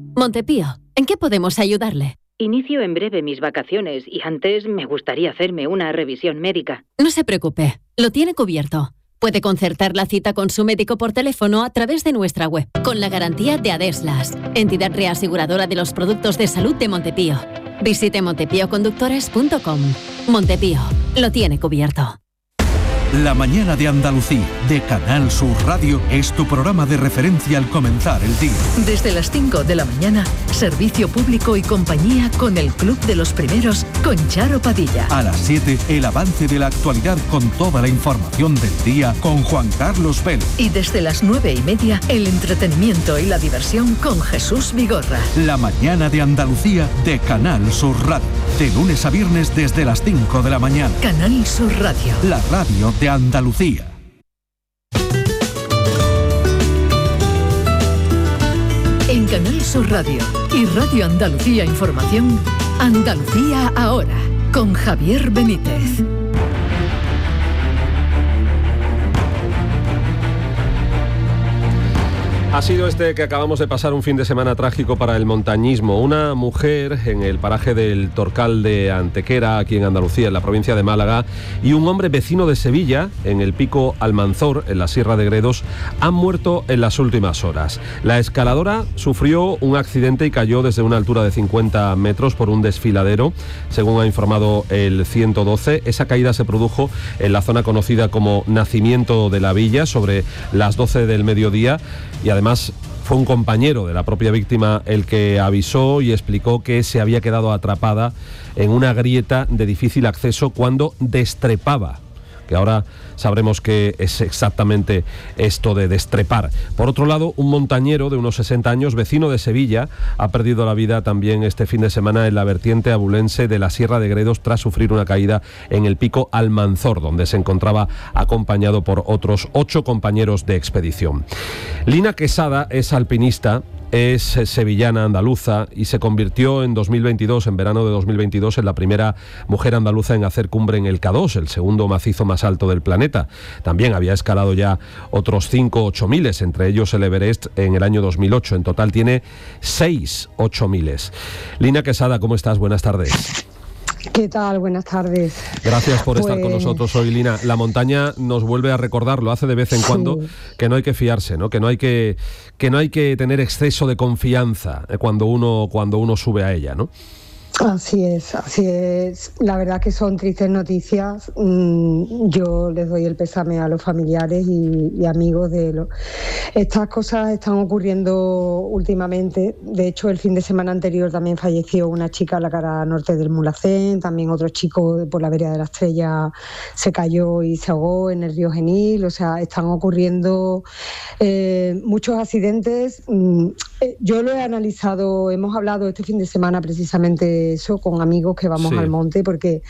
Montepío, ¿en qué podemos ayudarle? Inicio en breve mis vacaciones y antes me gustaría hacerme una revisión médica. No se preocupe, lo tiene cubierto. Puede concertar la cita con su médico por teléfono a través de nuestra web, con la garantía de Adeslas, entidad reaseguradora de los productos de salud de Montepío. Visite montepíoconductores.com. Montepío, lo tiene cubierto. La mañana de Andalucía, de Canal Sur Radio, es tu programa de referencia al comenzar el día. Desde las 5 de la mañana, servicio público y compañía con el Club de los Primeros, con Charo Padilla. A las 7, el avance de la actualidad con toda la información del día con Juan Carlos Vélez. Y desde las 9:30, el entretenimiento y la diversión con Jesús Vigorra. La mañana de Andalucía, de Canal Sur Radio. De lunes a viernes desde las 5 de la mañana. Canal Sur Radio. La radio de Andalucía. En Canal Sur Radio y Radio Andalucía Información, Andalucía ahora, con Javier Benítez. Ha sido este que acabamos de pasar un fin de semana trágico para el montañismo. Una mujer en el paraje del Torcal de Antequera, aquí en Andalucía, en la provincia de Málaga, y un hombre vecino de Sevilla, en el Pico Almanzor, en la Sierra de Gredos, han muerto en las últimas horas. La escaladora sufrió un accidente y cayó desde una altura de 50 metros por un desfiladero, según ha informado el 112. Esa caída se produjo en la zona conocida como Nacimiento de la Villa, sobre las 12 del mediodía, y además fue un compañero de la propia víctima el que avisó y explicó que se había quedado atrapada en una grieta de difícil acceso cuando destrepaba, que ahora sabremos qué es exactamente esto de destrepar. Por otro lado, un montañero de unos 60 años, vecino de Sevilla, ha perdido la vida también este fin de semana en la vertiente abulense de la Sierra de Gredos tras sufrir una caída en el Pico Almanzor, donde se encontraba acompañado por otros 8 compañeros de expedición. Lina Quesada es alpinista, es sevillana andaluza y se convirtió en 2022, en verano de 2022, en la primera mujer andaluza en hacer cumbre en el K2, el segundo macizo más alto del planeta. También había escalado ya otros 5 8000, entre ellos el Everest en el año 2008. En total tiene 6 8000. Lina Quesada, ¿cómo estás? Buenas tardes. ¿Qué tal? Buenas tardes. Gracias por estar con nosotros hoy, Lina. La montaña nos vuelve a recordar, lo hace de vez en cuando, que no hay que fiarse, ¿no? Que no hay que tener exceso de confianza cuando uno sube a ella, ¿no? Así es, así es. La verdad que son tristes noticias. Yo les doy el pésame a los familiares y amigos de estas cosas están ocurriendo últimamente. De hecho, el fin de semana anterior también falleció una chica en la cara norte del Mulhacén, también otro chico por la vereda de la Estrella se cayó y se ahogó en el río Genil. O sea, están ocurriendo muchos accidentes. Yo lo he analizado, hemos hablado este fin de semana precisamente eso con amigos que vamos al monte, porque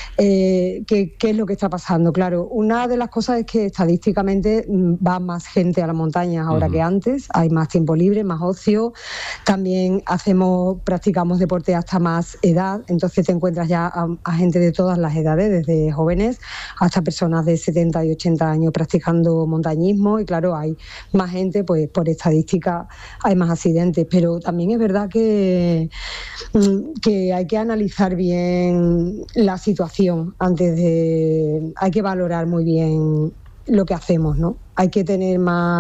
¿qué es lo que está pasando? Claro, una de las cosas es que estadísticamente va más gente a las montañas ahora que antes, hay más tiempo libre, más ocio, también practicamos deporte hasta más edad, entonces te encuentras ya a gente de todas las edades, desde jóvenes hasta personas de 70 y 80 años practicando montañismo, y claro, hay más gente, pues por estadística hay más accidentes, pero también es verdad que hay que analizar bien la situación hay que valorar muy bien lo que hacemos, ¿no? Hay que tener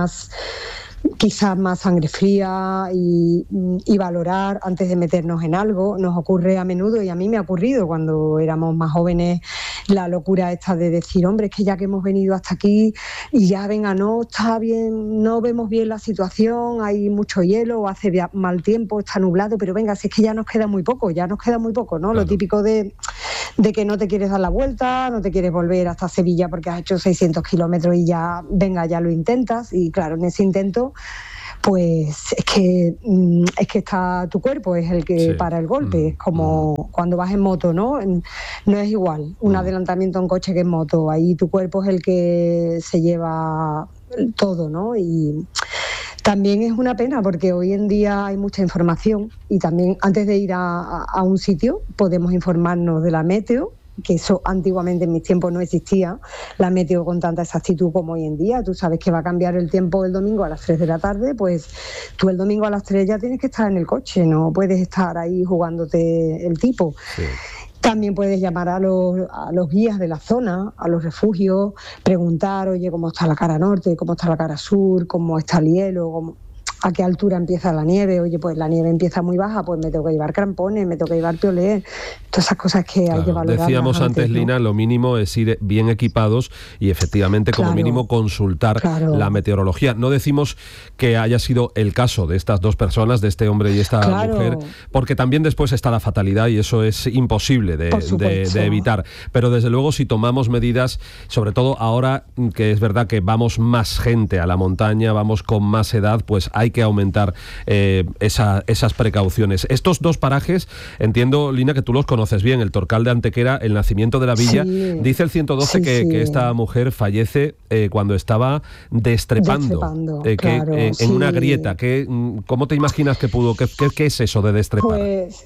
quizás más sangre fría y valorar antes de meternos en algo. Nos ocurre a menudo, y a mí me ha ocurrido cuando éramos más jóvenes, la locura esta de decir, hombre, es que ya que hemos venido hasta aquí y ya venga, no está bien, no vemos bien la situación, hay mucho hielo, hace mal tiempo, está nublado, pero venga, si es que ya nos queda muy poco, ¿no? Claro. Lo típico de que no te quieres dar la vuelta, no te quieres volver hasta Sevilla porque has hecho 600 kilómetros y ya, venga, ya lo intentas, y claro, en ese intento pues es que está tu cuerpo, es el que para el golpe, es como cuando vas en moto, ¿no? No es igual un adelantamiento en coche que en moto, ahí tu cuerpo es el que se lleva todo, ¿no? Y también es una pena porque hoy en día hay mucha información, y también antes de ir a un sitio podemos informarnos de la meteo, que eso antiguamente en mis tiempos no existía, la meteo con tanta exactitud como hoy en día. Tú sabes que va a cambiar el tiempo el domingo a las 3 de la tarde, pues tú el domingo a las 3 ya tienes que estar en el coche, no puedes estar ahí jugándote el tipo. Sí. También puedes llamar a los guías de la zona, a los refugios, preguntar, oye, ¿cómo está la cara norte? ¿Cómo está la cara sur? ¿Cómo está el hielo? ¿A qué altura empieza la nieve? Oye, pues la nieve empieza muy baja, pues me tengo que llevar crampones, me tengo que llevar piolet, todas esas cosas que hay que valorar. Decíamos antes, ¿no? Lina, lo mínimo es ir bien equipados y efectivamente como mínimo consultar la meteorología. No decimos que haya sido el caso de estas dos personas, de este hombre y esta mujer, porque también después está la fatalidad y eso es imposible de evitar. Pero desde luego si tomamos medidas, sobre todo ahora que es verdad que vamos más gente a la montaña, vamos con más edad, pues hay que aumentar esas precauciones. Estos dos parajes, entiendo, Lina, que tú los conoces bien, el Torcal de Antequera, el Nacimiento de la Villa. Sí. Dice el 112 que esta mujer fallece cuando estaba destrepando en una grieta. ¿Cómo te imaginas que pudo? ¿Qué es eso de destrepar? Pues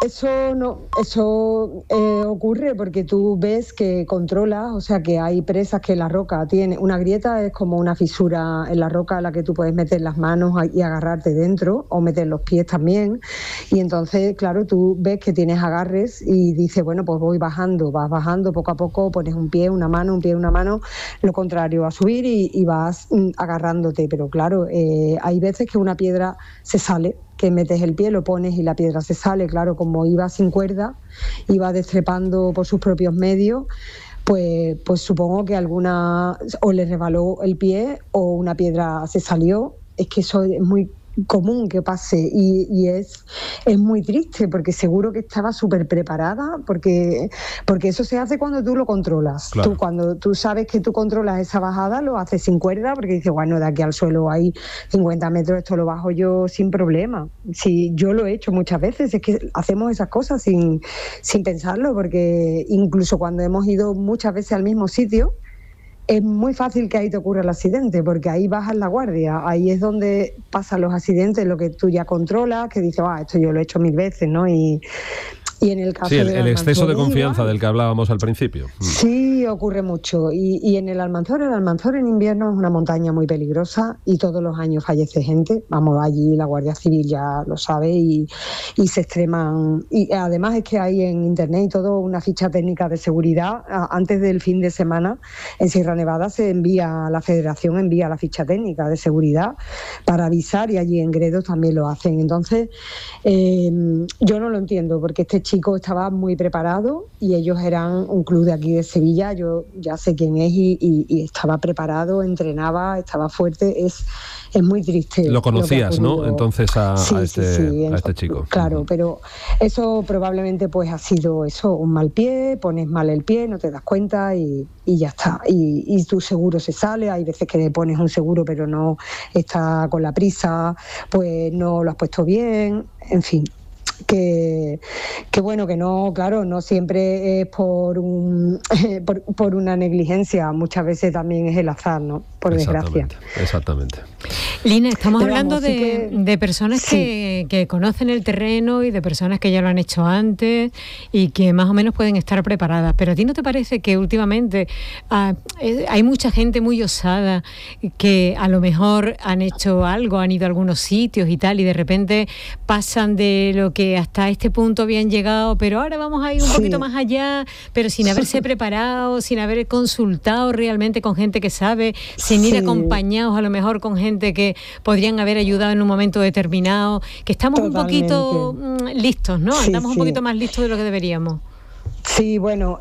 eso ocurre porque tú ves que controlas, o sea que hay presas que la roca tiene. Una grieta es como una fisura en la roca a la que tú puedes meter las manos y agarrarte dentro, o meter los pies también. Y entonces, claro, tú ves que tienes agarres y dices, bueno, pues vas bajando poco a poco, pones un pie, una mano, lo contrario, a subir y vas agarrándote. Pero claro, hay veces que una piedra se sale, que metes el pie, lo pones y la piedra se sale. Claro, como iba sin cuerda, iba destrepando por sus propios medios, pues supongo que alguna o le resbaló el pie o una piedra se salió. Es que eso es muy común que pase y es muy triste porque seguro que estaba súper preparada porque eso se hace cuando tú lo controlas. Claro. Cuando tú sabes que tú controlas esa bajada, lo haces sin cuerda porque dices, bueno, de aquí al suelo hay 50 metros, esto lo bajo yo sin problema. Sí, yo lo he hecho muchas veces, es que hacemos esas cosas sin pensarlo, porque incluso cuando hemos ido muchas veces al mismo sitio, es muy fácil que ahí te ocurra el accidente, porque ahí bajas la guardia, ahí es donde pasan los accidentes, lo que tú ya controlas, que dices, esto yo lo he hecho 1000 veces, ¿no? Y en el caso el exceso de confianza del que hablábamos al principio. Sí, ocurre mucho. Y en el Almanzora en invierno es una montaña muy peligrosa y todos los años fallece gente. Vamos, allí la Guardia Civil ya lo sabe y se extreman. Y además es que hay en internet y todo una ficha técnica de seguridad. Antes del fin de semana en Sierra Nevada la Federación envía la ficha técnica de seguridad para avisar, y allí en Gredos también lo hacen. Entonces, yo no lo entiendo, porque este chico estaba muy preparado y ellos eran un club de aquí de Sevilla, yo ya sé quién es y estaba preparado, entrenaba, estaba fuerte. Es muy triste. Lo conocías, ¿no? Entonces a este chico. Claro, pero eso probablemente pues ha sido eso, un mal pie, pones mal el pie, no te das cuenta y ya está. Y tu seguro se sale, hay veces que le pones un seguro pero no está con la prisa, pues no lo has puesto bien, en fin. Que bueno, que no, claro, no siempre es por una negligencia, muchas veces también es el azar, ¿no? Por desgracia. Exactamente. Lina, estamos hablando de personas que conocen el terreno y de personas que ya lo han hecho antes y que más o menos pueden estar preparadas. Pero ¿a ti no te parece que últimamente hay mucha gente muy osada que a lo mejor han hecho algo, han ido a algunos sitios y tal, y de repente pasan de lo que hasta este punto habían llegado, pero ahora vamos a ir un poquito más allá, pero sin haberse preparado, sin haber consultado realmente con gente que sabe, sin ir acompañados a lo mejor con gente que podrían haber ayudado en un momento determinado, que estamos un poquito listos, ¿no? Andamos un poquito más listos de lo que deberíamos. Sí, bueno,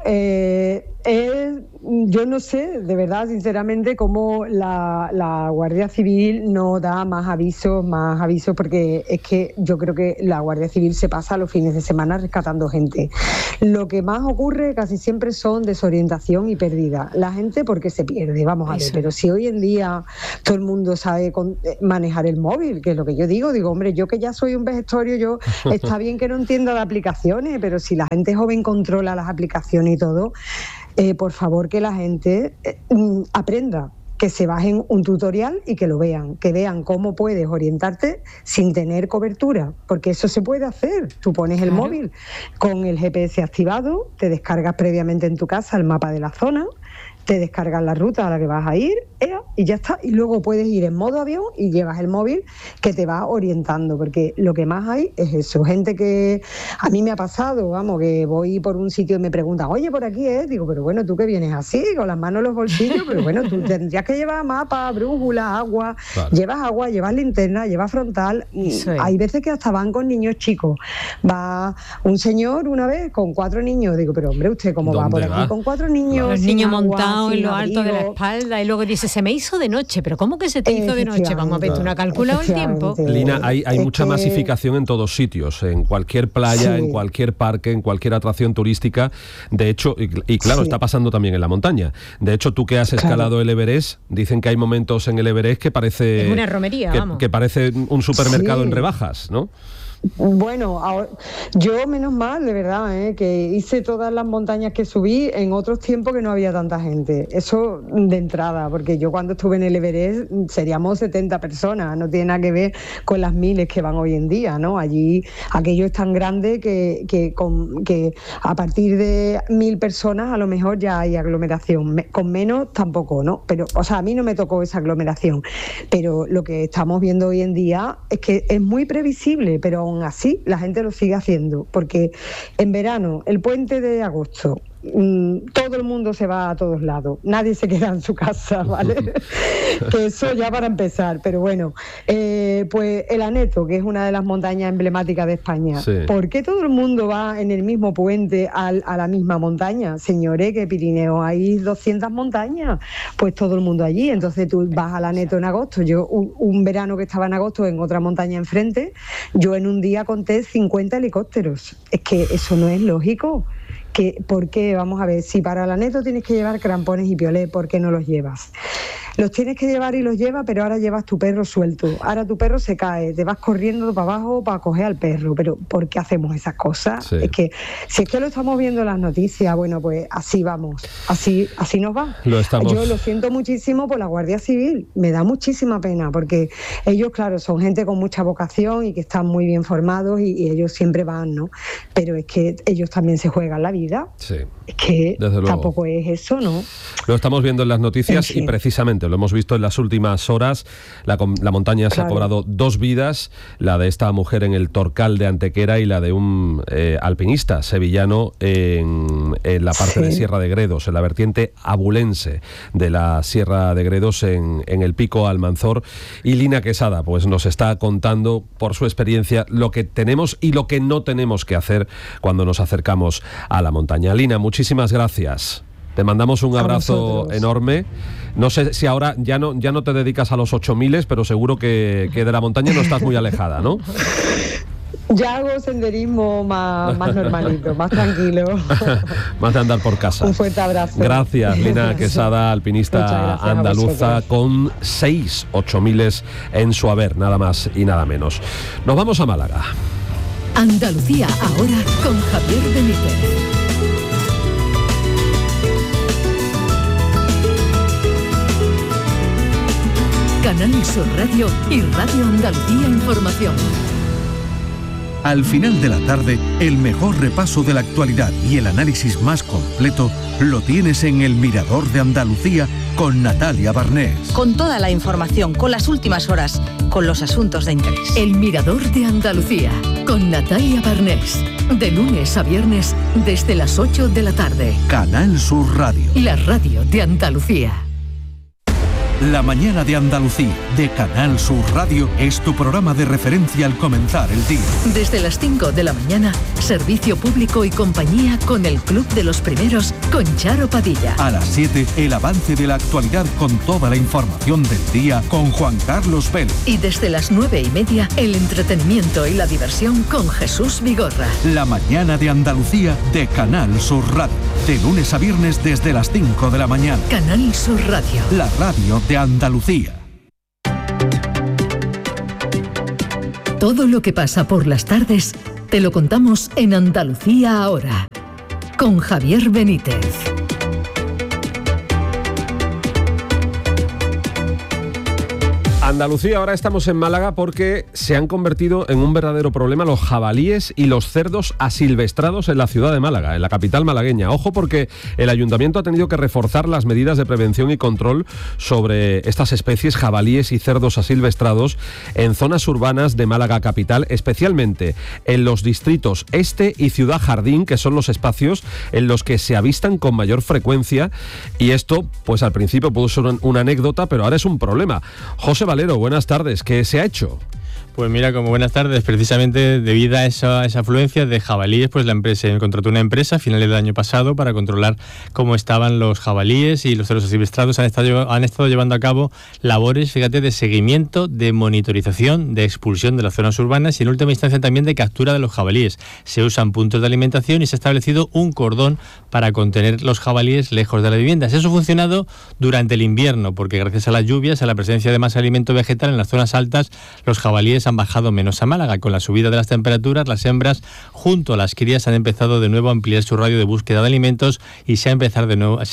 yo no sé, de verdad, sinceramente, cómo la Guardia Civil no da más avisos, porque es que yo creo que la Guardia Civil se pasa los fines de semana rescatando gente. Lo que más ocurre casi siempre son desorientación y pérdida. La gente porque se pierde, vamos a ver, pero si hoy en día todo el mundo sabe manejar el móvil, que es lo que yo digo, hombre, yo que ya soy un vejestorio, está bien que no entienda de aplicaciones, pero si la gente joven controla las aplicaciones y todo, por favor que la gente aprenda que se bajen un tutorial y que lo vean, que vean cómo puedes orientarte sin tener cobertura, porque eso se puede hacer. Tú pones el móvil con el GPS activado, te descargas previamente en tu casa el mapa de la zona, te descargas la ruta a la que vas a ir y ya está. Y luego puedes ir en modo avión y llevas el móvil que te va orientando, porque lo que más hay es eso. Gente que a mí me ha pasado, vamos, que voy por un sitio y me preguntan, oye, por aquí es, digo, pero bueno, tú que vienes así, con las manos en los bolsillos, pero bueno, tú tendrías que llevar mapa, brújula, agua, llevas linterna, llevas frontal. Hay veces que hasta van con niños chicos. Va un señor una vez con 4 niños, digo, pero hombre, ¿usted cómo va por aquí con 4 niños? Los niños montados en lo alto de la espalda, y luego dice, se me hizo de noche, pero ¿cómo que se te hizo de noche? Vamos a ver, ¿tú no has calculado el tiempo? Lina, hay mucha masificación en todos sitios, en cualquier playa, en cualquier parque, en cualquier atracción turística. De hecho, y claro, está pasando también en la montaña. De hecho, tú que has escalado el Everest, dicen que hay momentos en el Everest que parece... Es una romería, vamos. Que parece un supermercado en rebajas, ¿no? Bueno, yo menos mal, de verdad, que hice todas las montañas que subí en otros tiempos que no había tanta gente. Eso de entrada, porque yo cuando estuve en el Everest seríamos 70 personas, no tiene nada que ver con las miles que van hoy en día, ¿no? Allí aquello es tan grande que a partir de 1000 personas a lo mejor ya hay aglomeración, con menos tampoco, ¿no? Pero, o sea, a mí no me tocó esa aglomeración, pero lo que estamos viendo hoy en día es que es muy previsible, pero aún así la gente lo sigue haciendo, porque en verano, el puente de agosto, todo el mundo se va a todos lados, nadie se queda en su casa, ¿vale? Que eso ya para empezar, pero bueno, pues el Aneto, que es una de las montañas emblemáticas de España, ¿por qué todo el mundo va en el mismo puente a la misma montaña? Señores, que Pirineo hay 200 montañas, pues todo el mundo allí, entonces tú vas al Aneto en agosto. Yo un verano que estaba en agosto en otra montaña enfrente, yo en un día conté 50 helicópteros, es que eso no es lógico. ¿Por qué? Vamos a ver, si para el Aneto tienes que llevar crampones y piolet, ¿por qué no los llevas? Los tienes que llevar y los llevas, pero ahora llevas tu perro suelto. Ahora tu perro se cae, te vas corriendo para abajo para coger al perro. Pero ¿por qué hacemos esas cosas? Es que si es que lo estamos viendo en las noticias, bueno, pues así vamos, así nos va. Yo lo siento muchísimo por la Guardia Civil, me da muchísima pena, porque ellos, claro, son gente con mucha vocación y que están muy bien formados y ellos siempre van, ¿no? Pero es que ellos también se juegan la vida. Sí. Es que tampoco es eso, ¿no? Lo estamos viendo en las noticias y precisamente lo hemos visto en las últimas horas. La montaña se ha cobrado 2 vidas, la de esta mujer en el Torcal de Antequera y la de un alpinista sevillano en la parte de Sierra de Gredos, en la vertiente abulense de la Sierra de Gredos, en el Pico Almanzor. Y Lina Quesada pues nos está contando por su experiencia lo que tenemos y lo que no tenemos que hacer cuando nos acercamos a la montaña. Lina, muchísimas gracias. Te mandamos un abrazo enorme. No sé si ahora ya no te dedicas a los 8000, pero seguro que de la montaña no estás muy alejada, ¿no? Ya hago senderismo más normalito, más tranquilo. Más de andar por casa. Un fuerte abrazo. Gracias, Lina Quesada, alpinista andaluza, con 6 8000 en su haber, nada más y nada menos. Nos vamos a Málaga. Andalucía ahora con Javier Benítez. Canal Sur Radio y Radio Andalucía Información. Al final de la tarde, el mejor repaso de la actualidad y el análisis más completo lo tienes en El Mirador de Andalucía con Natalia Barnés. Con toda la información, con las últimas horas, con los asuntos de interés. El Mirador de Andalucía con Natalia Barnés. De lunes a viernes desde las 8 de la tarde. Canal Sur Radio. La radio de Andalucía. La mañana de Andalucía, de Canal Sur Radio, es tu programa de referencia al comenzar el día. Desde las 5 de la mañana, servicio público y compañía con el Club de los Primeros, con Charo Padilla. A las 7, el avance de la actualidad con toda la información del día con Juan Carlos Vélez. Y desde las 9:30, el entretenimiento y la diversión con Jesús Vigorra. La mañana de Andalucía, de Canal Sur Radio. De lunes a viernes desde las 5 de la mañana. Canal Sur Radio. La radio de Andalucía. Todo lo que pasa por las tardes te lo contamos en Andalucía ahora, con Javier Benítez. Andalucía, ahora estamos en Málaga porque se han convertido en un verdadero problema los jabalíes y los cerdos asilvestrados en la ciudad de Málaga, en la capital malagueña. Ojo, porque el ayuntamiento ha tenido que reforzar las medidas de prevención y control sobre estas especies, jabalíes y cerdos asilvestrados, en zonas urbanas de Málaga capital, especialmente en los distritos Este y Ciudad Jardín, que son los espacios en los que se avistan con mayor frecuencia. Y esto, pues al principio pudo ser una anécdota, pero ahora es un problema. José Valero, buenas tardes. ¿Qué se ha hecho? Pues mira, como buenas tardes, precisamente debido a esa afluencia de jabalíes, pues la empresa contrató una empresa a finales del año pasado para controlar cómo estaban los jabalíes y los cerdos asilvestrados. Han estado llevando a cabo labores, fíjate, de seguimiento, de monitorización, de expulsión de las zonas urbanas y en última instancia también de captura de los jabalíes. Se usan puntos de alimentación y se ha establecido un cordón para contener los jabalíes lejos de las viviendas. Eso ha funcionado durante el invierno, porque gracias a las lluvias, a la presencia de más alimento vegetal en las zonas altas, los jabalíes han bajado menos a Málaga. Con la subida de las temperaturas, las hembras junto a las crías han empezado de nuevo a ampliar su radio de búsqueda de alimentos y se ha empezado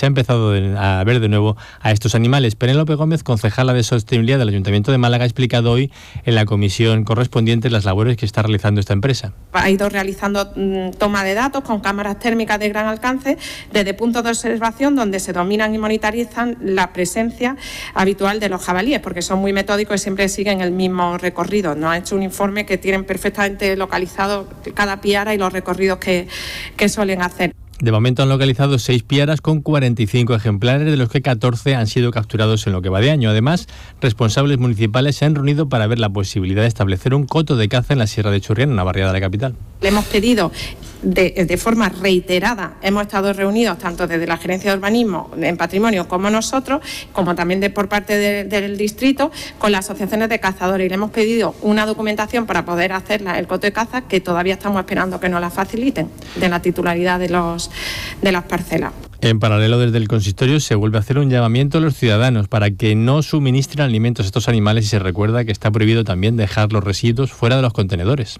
a ver de nuevo a estos animales. Penélope Gómez, concejala de Sostenibilidad del Ayuntamiento de Málaga, ha explicado hoy en la comisión correspondiente las labores que está realizando esta empresa. Ha ido realizando toma de datos con cámaras térmicas de gran alcance desde puntos de observación donde se dominan y monitorizan la presencia habitual de los jabalíes, porque son muy metódicos y siempre siguen el mismo recorrido. Nos ha hecho un informe que tienen perfectamente localizado cada piara y los recorridos que suelen hacer. De momento han localizado 6 piaras con 45 ejemplares, de los que 14 han sido capturados en lo que va de año. Además, responsables municipales se han reunido para ver la posibilidad de establecer un coto de caza en la Sierra de Churriana, una barriada de la capital. Le hemos pedido de forma reiterada, hemos estado reunidos tanto desde la Gerencia de Urbanismo en Patrimonio como nosotros, como también por parte del distrito, con las asociaciones de cazadores, y le hemos pedido una documentación para poder hacer el coto de caza, que todavía estamos esperando que nos la faciliten, de la titularidad de las parcelas. En paralelo, desde el consistorio se vuelve a hacer un llamamiento a los ciudadanos para que no suministren alimentos a estos animales y se recuerda que está prohibido también dejar los residuos fuera de los contenedores.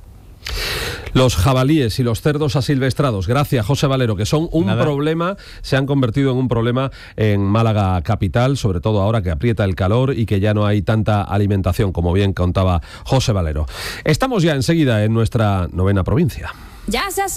Los jabalíes y los cerdos asilvestrados, gracias José Valero, que son un problema, se han convertido en un problema en Málaga capital, sobre todo ahora que aprieta el calor y que ya no hay tanta alimentación, como bien contaba José Valero. Estamos ya enseguida en nuestra 9ª provincia.